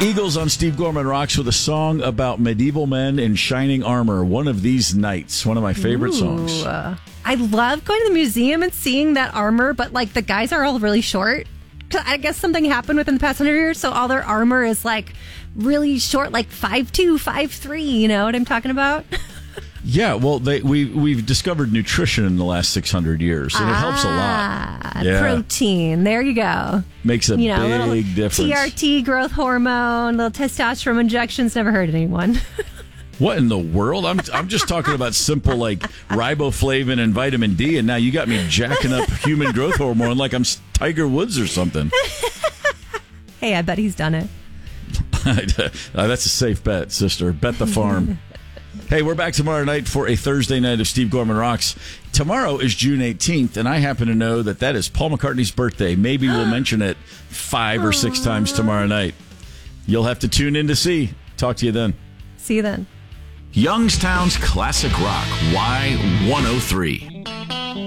Eagles on Steve Gorman Rocks with a song about medieval men in shining armor. One of These Nights. One of my favorite songs. I love going to the museum and seeing that armor, but like the guys are all really short. I guess something happened within the past 100 years, so all their armor is like really short, like 5'2", 5'3". You know what I'm talking about? Yeah, well, we've discovered nutrition in the last 600 years, and it helps a lot. Yeah. Protein, there you go. Makes a big difference. TRT, growth hormone, little testosterone injections. Never hurt anyone. What in the world? I'm just talking about simple like riboflavin and vitamin D, and now you got me jacking up human growth hormone like I'm Tiger Woods or something. Hey, I bet he's done it. That's a safe bet, sister. Bet the farm. Hey, we're back tomorrow night for a Thursday night of Steve Gorman Rocks. Tomorrow is June 18th, and I happen to know that is Paul McCartney's birthday. Maybe we'll mention it 5 or 6 times tomorrow night. You'll have to tune in to see. Talk to you then. See you then. Youngstown's Classic Rock, Y103.